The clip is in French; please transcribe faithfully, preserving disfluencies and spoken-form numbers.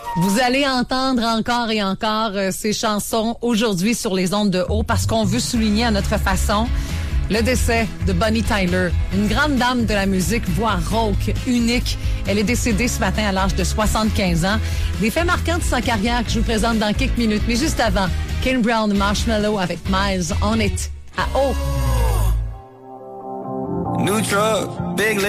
Vous allez entendre encore et encore euh, ces chansons aujourd'hui sur les ondes de haut parce qu'on veut souligner à notre façon le décès de Bonnie Tyler, une grande dame de la musique, voix rauque, unique. Elle est décédée ce matin à l'âge de soixante-quinze ans. Des faits marquants de sa carrière que je vous présente dans quelques minutes. Mais juste avant, Kane Brown Marshmallow avec Miles on It à haut. New truck, big